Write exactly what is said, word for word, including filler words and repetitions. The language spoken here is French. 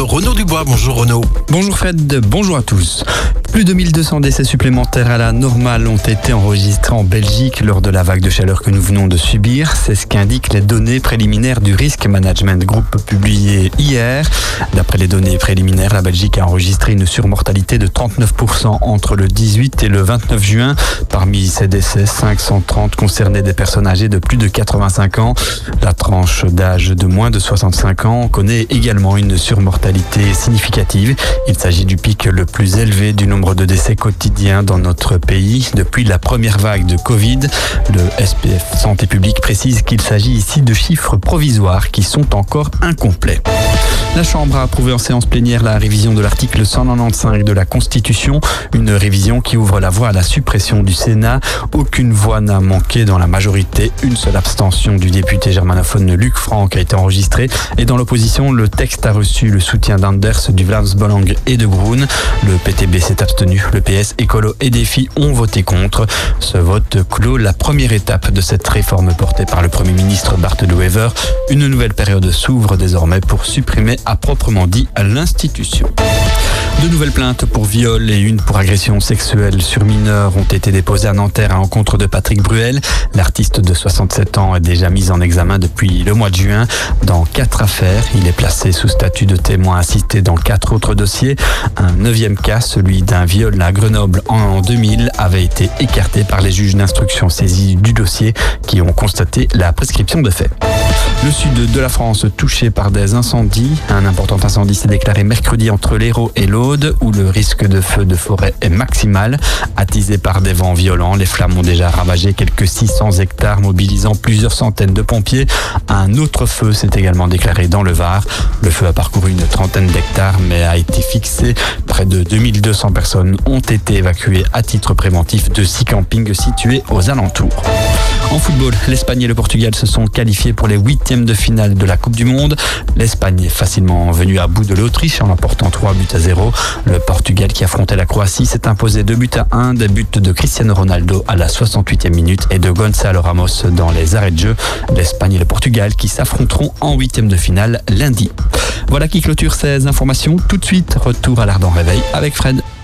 Renaud Dubois. Bonjour Renaud. Bonjour Fred, bonjour à tous. Plus de mille deux cents décès supplémentaires à la normale ont été enregistrés en Belgique lors de la vague de chaleur que nous venons de subir. C'est ce qu'indiquent les données préliminaires du Risk Management Group publiées hier. D'après les données préliminaires, la Belgique a enregistré une surmortalité de trente-neuf pour cent entre le dix-huit et le vingt-neuf juin. Parmi ces décès, cinq cent trente concernaient des personnes âgées de plus de quatre-vingt-cinq ans. La tranche d'âge de moins de soixante-cinq ans connaît également une surmortalité significative. Il s'agit du pic le plus élevé du nombre de décès quotidiens dans notre pays depuis la première vague de Covid. Le S P F Santé publique précise qu'il s'agit ici de chiffres provisoires qui sont encore incomplets. La Chambre a approuvé en séance plénière la révision de l'article cent quatre-vingt-quinze de la Constitution, une révision qui ouvre la voie à la suppression du Sénat. Aucune voix n'a manqué dans la majorité. Une seule abstention du député germanophone Luc Franck a été enregistrée. Et dans l'opposition, le texte a reçu le soutien d'Anders, du Vlaams Belang et de Groen. Le P T B s'est abstenu. Le P S, Écolo et Défi ont voté contre. Ce vote clôt la première étape de cette réforme portée par le Premier ministre Bart De Wever. Une nouvelle période s'ouvre désormais pour supprimer à proprement dit l'institution. Deux nouvelles plaintes pour viol et une pour agression sexuelle sur mineurs ont été déposées à Nanterre à l'encontre de Patrick Bruel. L'artiste de soixante-sept ans est déjà mis en examen depuis le mois de juin dans quatre affaires. Il est placé sous statut de témoin assisté dans quatre autres dossiers. Un neuvième cas, celui d'un viol à Grenoble en deux mille, avait été écarté par les juges d'instruction saisis du dossier qui ont constaté la prescription de fait. Le sud de la France touché par des incendies. Un important incendie s'est déclaré mercredi entre l'Hérault et l'Aude, où le risque de feu de forêt est maximal. Attisé par des vents violents, les flammes ont déjà ravagé quelques six cents hectares, mobilisant plusieurs centaines de pompiers. Un autre feu s'est également déclaré dans le Var. Le feu a parcouru une trentaine d'hectares, mais a été fixé. Près de deux mille deux cents personnes ont été évacuées à titre préventif de six campings situés aux alentours. En football, l'Espagne et le Portugal se sont qualifiés pour les huitièmes de finale de la Coupe du Monde. L'Espagne est facilement venue à bout de l'Autriche en emportant trois buts à zéro. Le Portugal qui affrontait la Croatie s'est imposé deux buts à un, des buts de Cristiano Ronaldo à la soixante-huitième minute et de Gonçalo Ramos dans les arrêts de jeu. L'Espagne et le Portugal qui s'affronteront en huitièmes de finale lundi. Voilà qui clôture ces informations. Tout de suite, retour à l'Ardent Réveil avec Fred.